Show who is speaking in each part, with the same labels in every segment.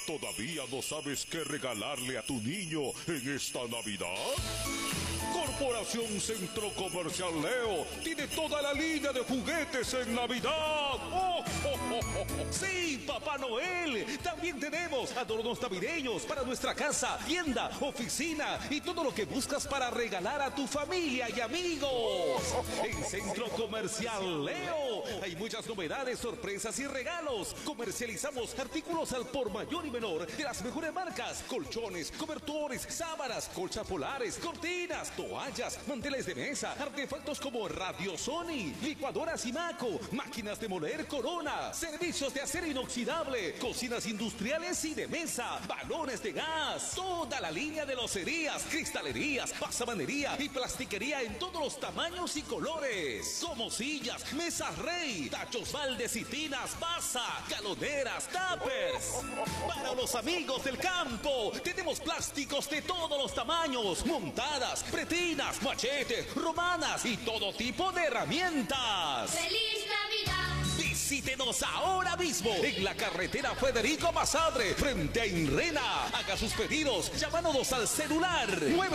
Speaker 1: ¿Todavía no sabes qué regalarle a tu niño en esta Navidad? Corporación Centro Comercial Leo tiene toda la línea de juguetes en Navidad. ¡Oh, oh, oh, oh! Sí, Papá Noel. También tenemos adornos navideños para nuestra casa, tienda, oficina y todo lo que buscas para regalar a tu familia y amigos. En Centro Comercial Leo hay muchas novedades, sorpresas y regalos. Comercializamos artículos al por mayor y menor de las mejores marcas: colchones, cobertores, sábanas, colchas polares, cortinas, toallas, manteles de mesa, artefactos como radio Sony, licuadoras Imaco, máquinas de moler Corona, servicios de acero inoxidable, cocinas industriales y de mesa, balones de gas, toda la línea de locerías, cristalerías, pasamanería y plastiquería en todos los tamaños y colores, como sillas, mesas rey, tachos baldes y tinas Basa, galoneras, tuppers. Para los amigos del campo, tenemos plásticos de todos los tamaños, montadas, pretinas, machetes, romanas y todo tipo de herramientas.
Speaker 2: ¡Feliz Navidad!
Speaker 1: Visítenos ahora mismo en la carretera Federico Basadre, frente a Inrena. Haga sus pedidos llamándonos al celular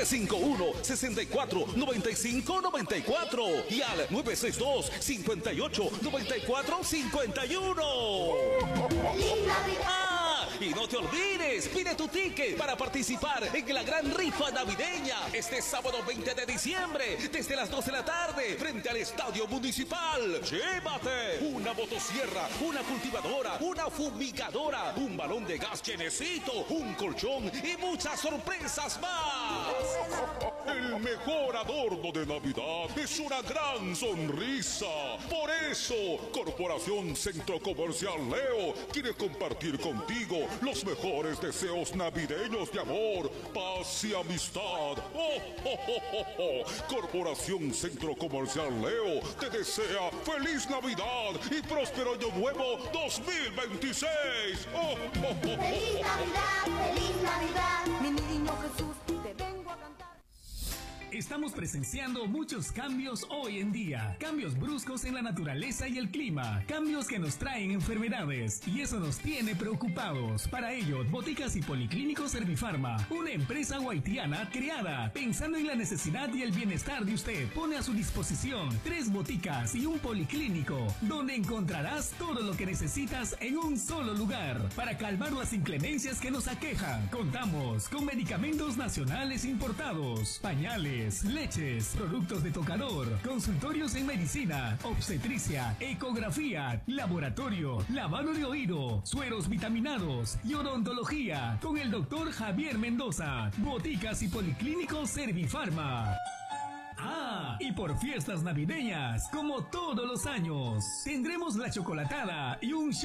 Speaker 1: 951-64-95-94 y al 962-58-94-51.
Speaker 2: ¡Feliz Navidad!
Speaker 1: ¡Ah! Y no te olvides, pide tu ticket para participar en la gran rifa navideña este sábado 20 de diciembre desde las 2 de la tarde frente al Estadio Municipal. Llévate una motosierra, una cultivadora, una fumigadora, un balón de gas llenecito, un colchón y muchas sorpresas más. El mejor adorno de Navidad es una gran sonrisa. Por eso, Corporación Centro Comercial Leo quiere compartir contigo los mejores deseos navideños de amor, paz y amistad. ¡Oh, oh, oh, oh, oh! Corporación Centro Comercial Leo te desea feliz Navidad y próspero año nuevo 2026. ¡Oh, oh, oh, oh!
Speaker 2: ¡Feliz Navidad! ¡Feliz Navidad!
Speaker 3: Mi niño Jesús, te vengo a cantar.
Speaker 4: Estamos presenciando muchos cambios hoy en día, cambios bruscos en la naturaleza y el clima, cambios que nos traen enfermedades y eso nos tiene preocupados. Para ello, Boticas y Policlínicos Servifarma, una empresa haitiana creada pensando en la necesidad y el bienestar de usted, pone a su disposición 3 boticas y un policlínico, donde encontrarás todo lo que necesitas en un solo lugar para calmar las inclemencias que nos aquejan. Contamos con medicamentos nacionales importados, pañales, leches, productos de tocador, consultorios en medicina, obstetricia, ecografía, laboratorio, lavado de oído, sueros vitaminados y odontología con el doctor Javier Mendoza. Boticas y Policlínicos Servifarma. Ah, y por fiestas navideñas, como todos los años, tendremos la chocolatada y un